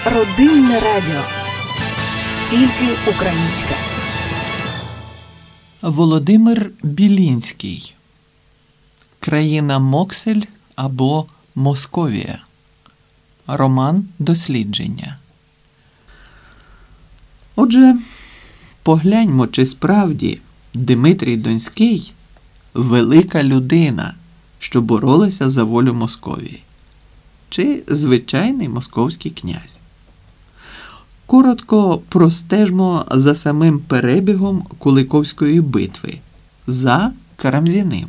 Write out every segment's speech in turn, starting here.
Родинне радіо. Тільки українське. Володимир Білінський. Країна Моксель або Московія. Роман дослідження. Отже, погляньмо, чи справді Димитрій Донський – велика людина, що боролася за волю Московії, чи звичайний московський князь. Коротко простежмо за самим перебігом Куликовської битви за Карамзіним.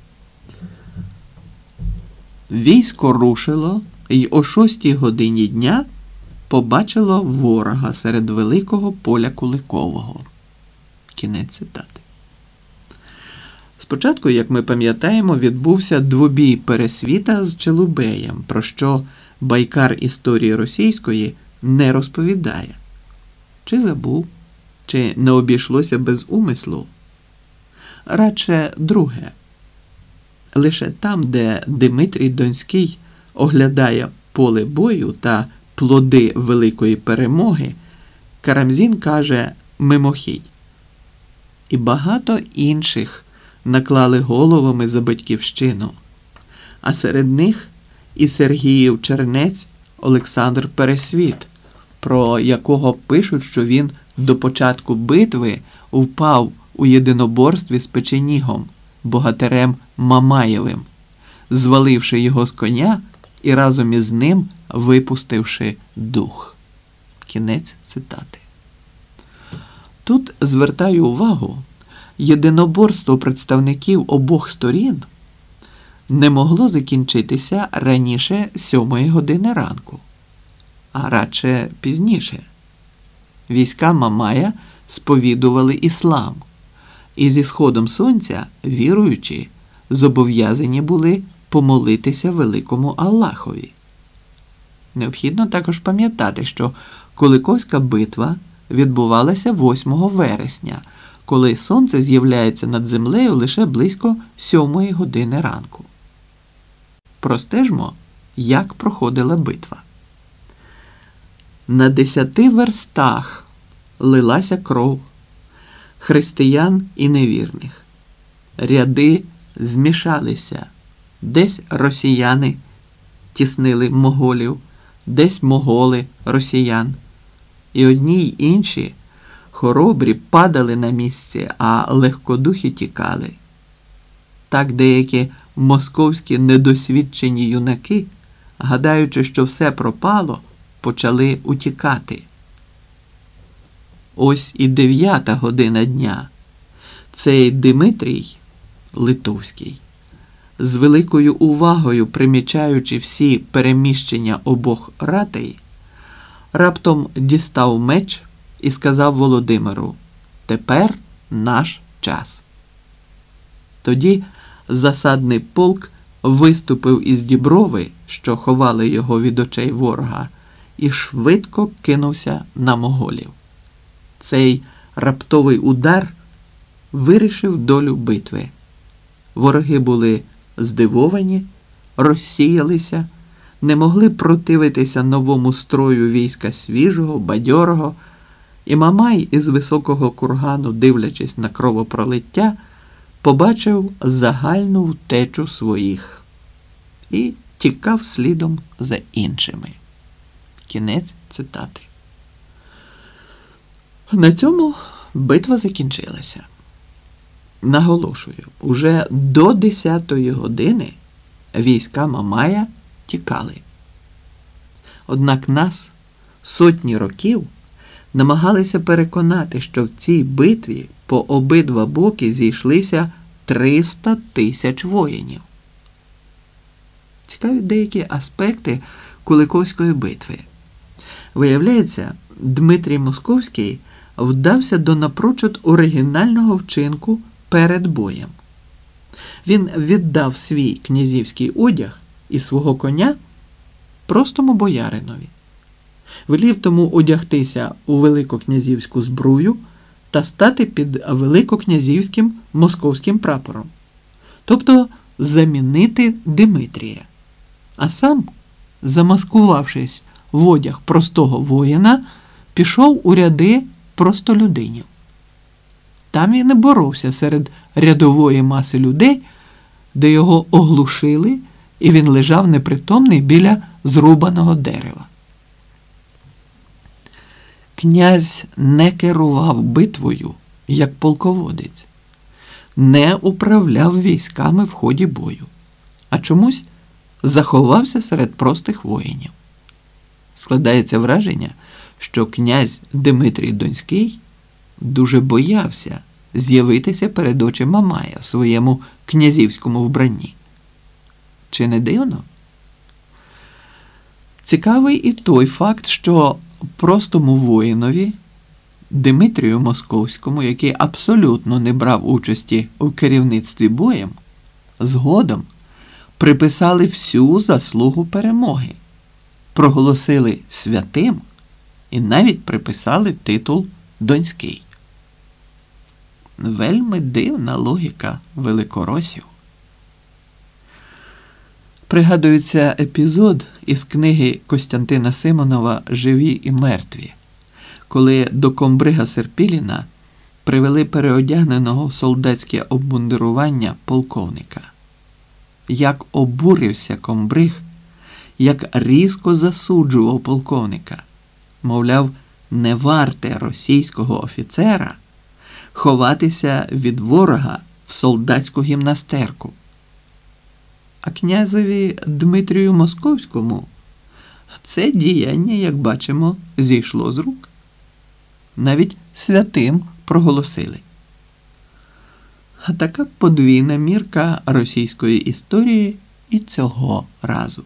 Військо рушило й о 6 годині дня побачило ворога серед великого поля Куликового. Кінець цитати. Спочатку, як ми пам'ятаємо, відбувся двобій Пересвіта з Челубеєм, про що байкар історії російської не розповідає. Чи забув, чи не обійшлося без умислу? Радше друге. Лише там, де Димитрій Донський оглядає поле бою та плоди великої перемоги, Карамзін каже «мимохідь». І багато інших наклали головами за батьківщину, а серед них і Сергіїв чернець Олександр Пересвіт, про якого пишуть, що він до початку битви впав у єдиноборстві з Печенігом, богатирем Мамаєвим, зваливши його з коня і разом із ним випустивши дух. Кінець цитати. Тут звертаю увагу, єдиноборство представників обох сторін не могло закінчитися раніше 7 години ранку, а радше пізніше. Війська Мамая сповідували іслам, і зі сходом сонця віруючі зобов'язані були помолитися великому Аллахові. Необхідно також пам'ятати, що Куликовська битва відбувалася 8 вересня, коли сонце з'являється над землею лише близько 7 години ранку. Простежмо, як проходила битва. На 10 верстах лилася кров християн і невірних. Ряди змішалися. Десь росіяни тіснили моголів, десь моголи росіян. І одні й інші хоробрі падали на місці, а легкодухі тікали. Так деякі московські недосвідчені юнаки, гадаючи, що все пропало, почали утікати. Ось і 9 година дня. Цей Димитрій Литовський, з великою увагою примічаючи всі переміщення обох ратей, раптом дістав меч і сказав Володимиру: «Тепер наш час». Тоді засадний полк виступив із діброви, що ховали його від очей ворога, і швидко кинувся на моголів. Цей раптовий удар вирішив долю битви. Вороги були здивовані, розсіялися, не могли противитися новому строю війська свіжого, бадьорого, і Мамай із високого кургану, дивлячись на кровопролиття, побачив загальну втечу своїх і тікав слідом за іншими. Кінець цитати. На цьому битва закінчилася. Наголошую, уже до 10 години війська Мамая тікали. Однак нас сотні років намагалися переконати, що в цій битві по обидва боки зійшлися 300 тисяч воїнів. Цікаві деякі аспекти Куликовської битви. Виявляється, Дмитрій Московський вдався до напрочуд оригінального вчинку перед боєм. Він віддав свій князівський одяг і свого коня простому бояринові. Велів тому одягтися у великокнязівську збрую та стати під великокнязівським московським прапором, тобто замінити Димитрія. А сам, замаскувавшись в одяг простого воїна, пішов у ряди простолюдинів. Там він і боровся серед рядової маси людей, де його оглушили, і він лежав непритомний біля зрубаного дерева. Князь не керував битвою як полководець, не управляв військами в ході бою, а чомусь заховався серед простих воїнів. Складається враження, що князь Димитрій Донський дуже боявся з'явитися перед очима Мамая в своєму князівському вбранні. Чи не дивно? Цікавий і той факт, що простому воїнові Димитрію Московському, який абсолютно не брав участі у керівництві боєм, згодом приписали всю заслугу перемоги, проголосили святим і навіть приписали титул Донський. Вельми дивна логіка великоросів. Пригадується епізод із книги Костянтина Симонова «Живі і мертві», коли до комбрига Серпіліна привели переодягненого в солдатське обмундирування полковника. Як обурився комбриг, як різко засуджував полковника. Мовляв, не варте російського офіцера ховатися від ворога в солдатську гімнастерку. А князеві Дмитрію Московському це діяння, як бачимо, зійшло з рук. Навіть святим проголосили. А така подвійна мірка російської історії і цього разу.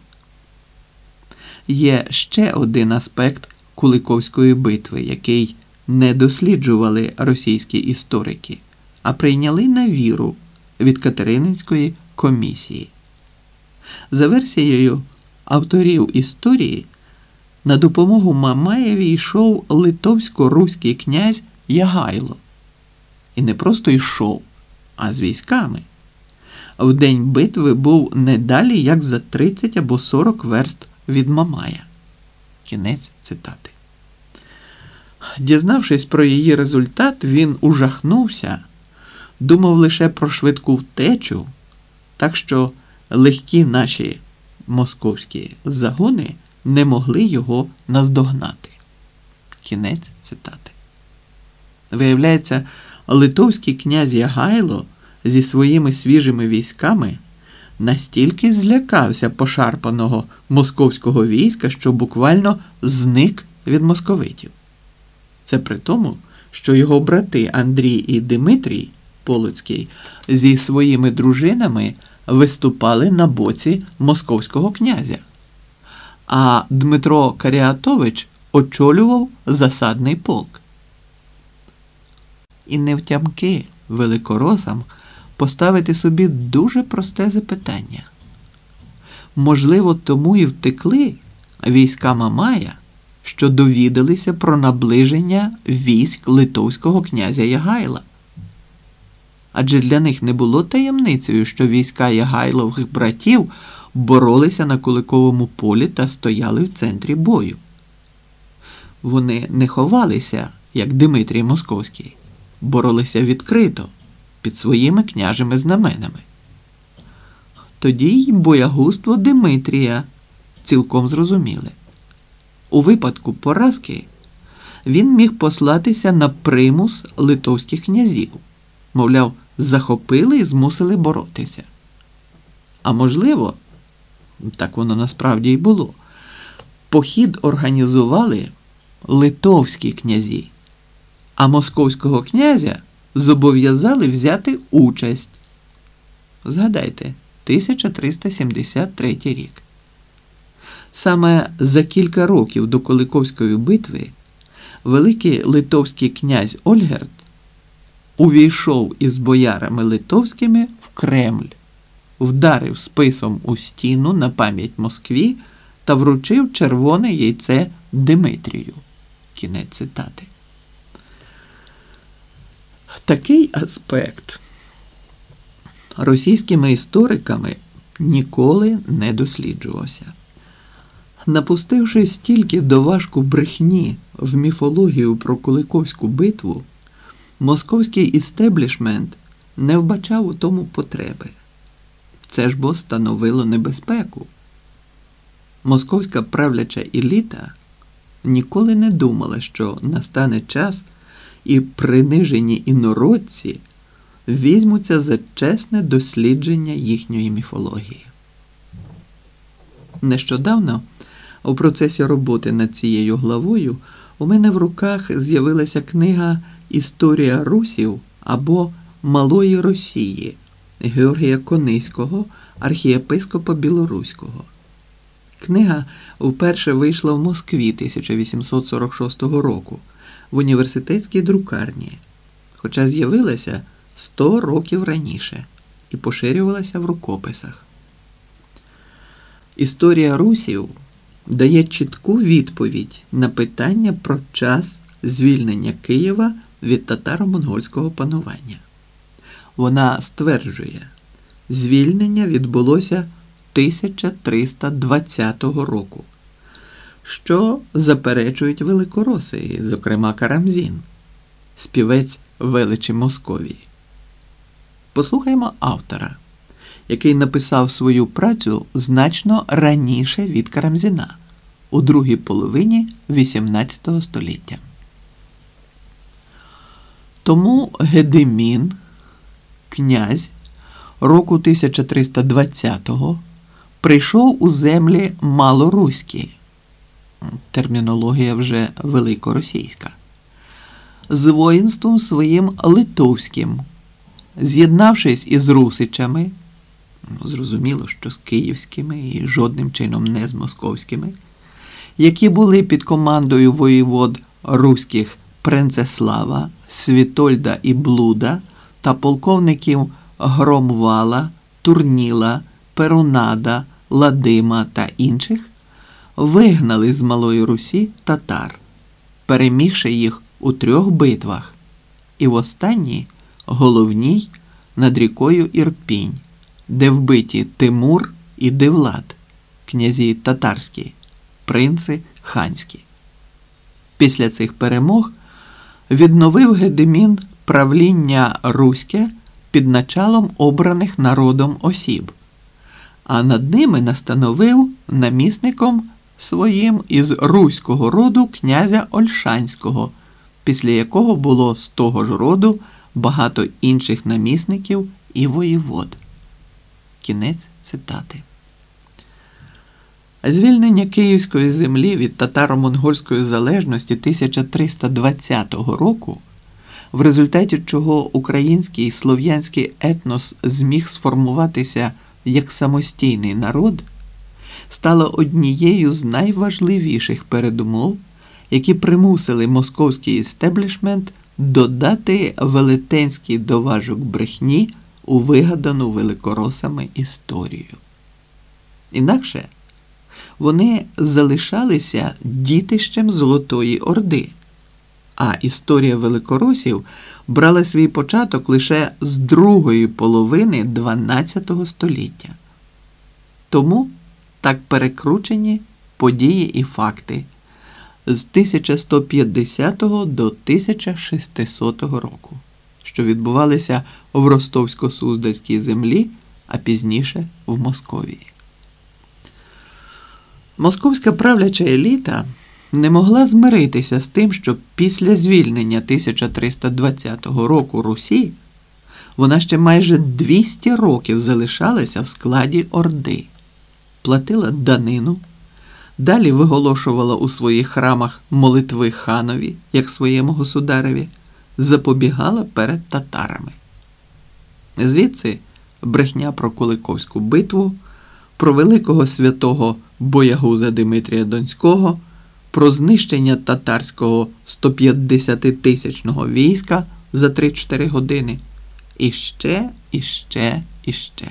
Є ще один аспект Куликовської битви, який не досліджували російські історики, а прийняли на віру від Катерининської комісії. За версією авторів історії, на допомогу Мамаєві йшов литовсько-руський князь Ягайло. І не просто йшов, а з військами. В день битви був не далі, як за 30 або 40 верст від Мамая. Кінець цитати. Дізнавшись про її результат, він ужахнувся, думав лише про швидку втечу, так що легкі наші московські загони не могли його наздогнати. Кінець цитати. Виявляється, литовський князь Ягайло зі своїми свіжими військами настільки злякався пошарпаного московського війська, що буквально зник від московитів. Це при тому, що його брати Андрій і Димитрій Полоцький зі своїми дружинами виступали на боці московського князя, а Дмитро Каріатович очолював засадний полк. І невтямки великоросам поставити собі дуже просте запитання. Можливо, тому і втекли війська Мамая, що довідалися про наближення військ литовського князя Ягайла. Адже для них не було таємницею, що війська Ягайлових братів боролися на Куликовому полі та стояли в центрі бою. Вони не ховалися, як Димитрій Московський, боролися відкрито, під своїми княжими знаменами. Тоді й боягузтво Димитрія цілком зрозуміле. У випадку поразки він міг послатися на примус литовських князів. Мовляв, захопили і змусили боротися. А можливо, так воно насправді й було, похід організували литовські князі, а московського князя зобов'язали взяти участь. Згадайте, 1373 рік. Саме за кілька років до Куликовської битви великий литовський князь Ольгерд увійшов із боярами литовськими в Кремль, вдарив списом у стіну на пам'ять Москві та вручив червоне яйце Димитрію. Кінець цитати. Такий аспект російськими істориками ніколи не досліджувався. Напустивши стільки доважку брехні в міфологію про Куликовську битву, московський істеблішмент не вбачав у тому потреби. Це ж бо становило небезпеку. Московська правляча еліта ніколи не думала, що настане час і принижені інородці візьмуться за чесне дослідження їхньої міфології. Нещодавно у процесі роботи над цією главою у мене в руках з'явилася книга «Історія русів» або «Малої Росії» Георгія Кониського, архієпископа Білоруського. Книга вперше вийшла в Москві 1846 року в університетській друкарні, хоча з'явилася 100 років раніше і поширювалася в рукописах. Історія русів дає чітку відповідь на питання про час звільнення Києва від татаро-монгольського панування. Вона стверджує, звільнення відбулося 1320 року, що заперечують великороси, зокрема Карамзін, співець величі Московії. Послухаймо автора, який написав свою працю значно раніше від Карамзіна, у другій половині XVIII століття. Тому Гедимін, князь, року 1320-го прийшов у землі малоруські, термінологія вже великоросійська, з воїнством своїм литовським, з'єднавшись із русичами, зрозуміло, що з київськими і жодним чином не з московськими, які були під командою воєвод руських Пренцеслава, Світольда і Блуда та полковників Громвала, Турніла, Перунада, Ладима та інших, вигнали з Малої Русі татар, перемігши їх у 3 битвах, і в останній, головній, над рікою Ірпінь, де вбиті Тимур і Девлад, князі татарські, принци ханські. Після цих перемог відновив Гедимін правління руське під началом обраних народом осіб, а над ними настановив намісником своїм із руського роду князя Ольшанського, після якого було з того ж роду багато інших намісників і воєвод. Кінець цитати. Звільнення Київської землі від татаро-монгольської залежності 1320 року, в результаті чого український і слов'янський етнос зміг сформуватися як самостійний народ, стало однією з найважливіших передумов, які примусили московський істеблішмент додати велетенський доважок брехні у вигадану великоросами історію. Інакше вони залишалися дітищем Золотої Орди, а історія великоросів брала свій початок лише з другої половини XII століття. Тому так перекручені події і факти з 1150 до 1600 року, що відбувалися в Ростовсько-Суздальській землі, а пізніше в Московії. Московська правляча еліта не могла змиритися з тим, що після звільнення 1320 року Русі вона ще майже 200 років залишалася в складі Орди, платила данину, далі виголошувала у своїх храмах молитви ханові, як своєму государеві, запобігала перед татарами. Звідси брехня про Куликовську битву, про великого святого боягуза Димитрія Донського, про знищення татарського 150-тисячного війська за 3-4 години. І ще, і ще, і ще.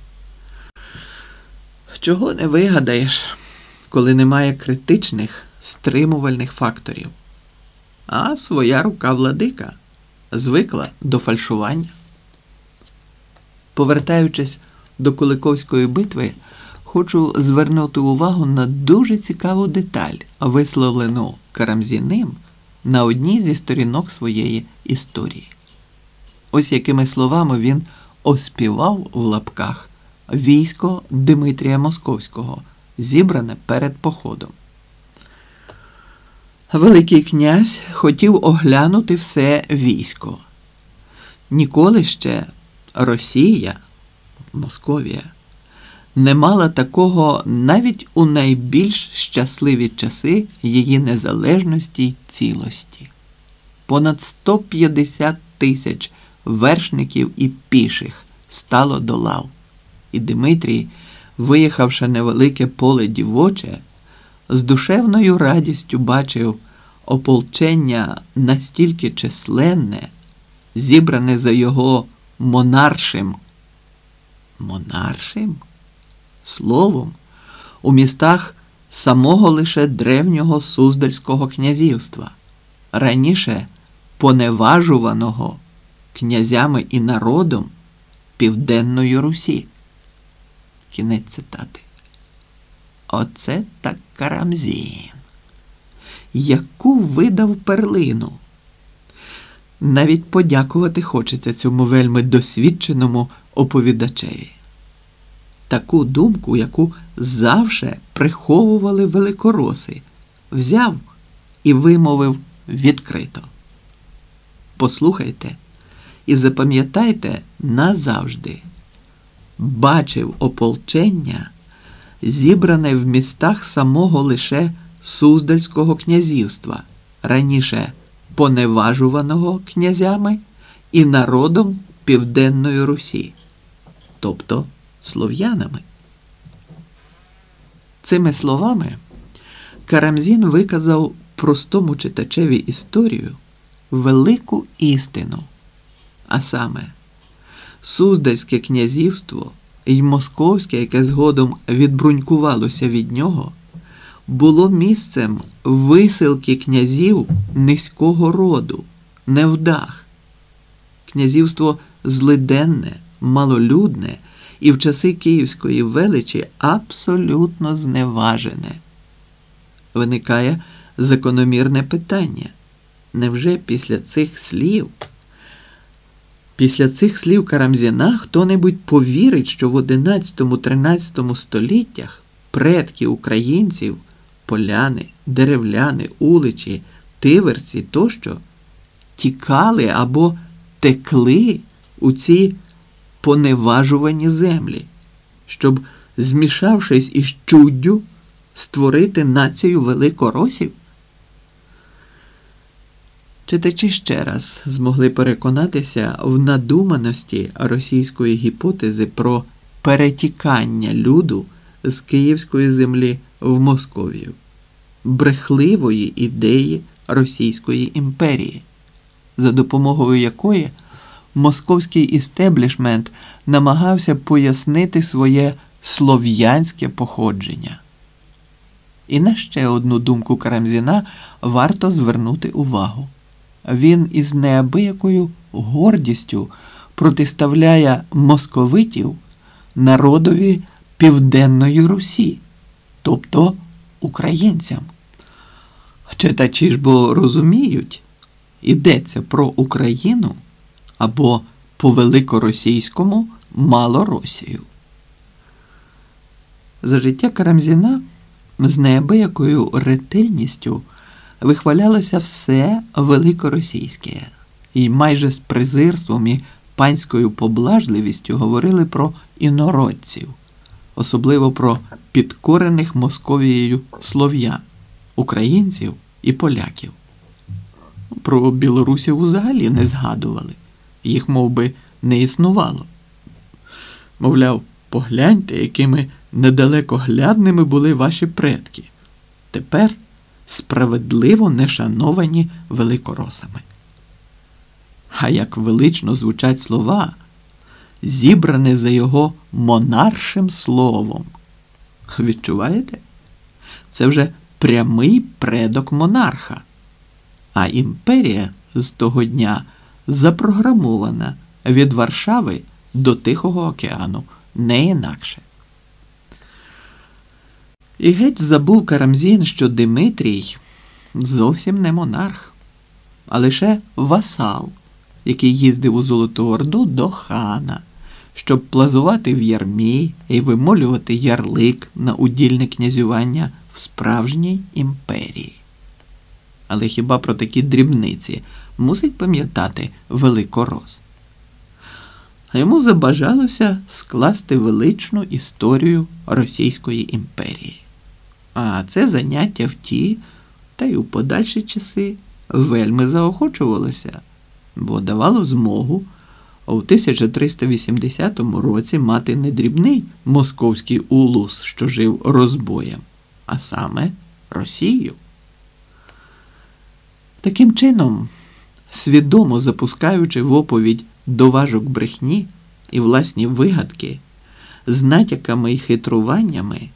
Чого не вигадаєш, коли немає критичних, стримувальних факторів. А своя рука владика звикла до фальшування. Повертаючись до Куликовської битви, хочу звернути увагу на дуже цікаву деталь, висловлену Карамзіним на одній зі сторінок своєї історії. Ось якими словами він оспівав в лапках військо Димитрія Московського, зібране перед походом. Великий князь хотів оглянути все військо. Ніколи ще Росія, Московія, не мала такого навіть у найбільш щасливі часи її незалежності й цілості. Понад 150 тисяч вершників і піших стало до лав. І Димитрій, виїхавши невелике поле дівоче, з душевною радістю бачив ополчення настільки численне, зібране за його монаршим словом у містах самого лише древнього Суздальського князівства, раніше поневажуваного князями і народом Південної Русі. Кінець цитати. Оце так Карамзін. Яку видав перлину. Навіть подякувати хочеться цьому вельми досвідченому оповідачеві. Таку думку, яку завше приховували великороси, взяв і вимовив відкрито. Послухайте і запам'ятайте назавжди. Бачив ополчення, зібране в містах самого лише Суздальського князівства, раніше поневажуваного князями і народом Південної Русі, тобто слов'янами. Цими словами Карамзін виказав простому читачеві історію велику істину, а саме Суздальське князівство і Московське, яке згодом відбрунькувалося від нього, було місцем висилки князів низького роду, невдах. Князівство злиденне, малолюдне і в часи Київської величі абсолютно зневажене. Виникає закономірне питання. Невже після цих слів Карамзіна хто-небудь повірить, що в 11-13 століттях предки українців, поляни, деревляни, уличі, тиверці тощо тікали або текли у ці поневажувані землі, щоб, змішавшись із чуддю, створити націю великоросів? Читачі ще раз змогли переконатися в надуманості російської гіпотези про перетікання люду з київської землі в Московію, брехливої ідеї Російської імперії, за допомогою якої московський істеблішмент намагався пояснити своє слов'янське походження. І на ще одну думку Карамзіна варто звернути увагу. Він із неабиякою гордістю протиставляє московитів народові Південної Русі, тобто українцям. Читачі ж бо розуміють, йдеться про Україну або по-великоросійському Малоросію. За життя Карамзіна з неабиякою ретельністю вихвалялося все великоросійське, і майже з презирством і панською поблажливістю говорили про інородців, особливо про підкорених Московією слов'ян, українців і поляків. Про білорусів взагалі не згадували, їх мов би не існувало. Мовляв, погляньте, якими недалекоглядними були ваші предки. Тепер справедливо не шановані великоросами. А як велично звучать слова, зібрані за його монаршим словом. Відчуваєте? Це вже прямий предок монарха. А імперія з того дня запрограмована від Варшави до Тихого океану, не інакше. І геть забув Карамзін, що Димитрій зовсім не монарх, а лише васал, який їздив у Золоту Орду до хана, щоб плазувати в ярмі і вимолювати ярлик на удільне князювання в справжній імперії. Але хіба про такі дрібниці мусить пам'ятати Великорос? А йому забажалося скласти величну історію Російської імперії. А це заняття в ті, та й у подальші часи вельми заохочувалося, бо давало змогу у 1380 році мати не дрібний московський улус, що жив розбоєм, а саме Росію. Таким чином, свідомо запускаючи в оповідь доважок брехні і власні вигадки, з натяками і хитруваннями,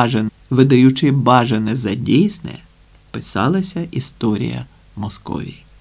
видаючи бажане за дійсне, писалася історія Московії.